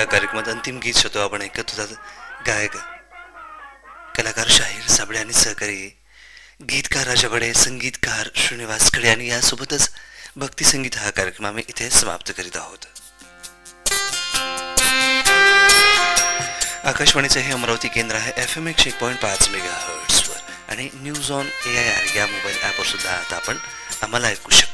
या कार्यक्रमात अंतिम गीत होतो आपण ऐकत होता. गायक कलाकार शाहीर साबळे आणि सहकारी गीतकार राजा बडे, संगीतकार श्रीनिवास खडे आणि यासोबतच भक्ती संगीत हा कार्यक्रम आम्ही इथे समाप्त करीत आहोत. आकाशवाणीचं हे अमरावती केंद्र आहे FM 101.5 मेगाहर्ट्झवर आणि न्यूज ऑन AIR या मोबाईल ॲपवर सुद्धा आता आपण आम्हाला ऐकू शकतो.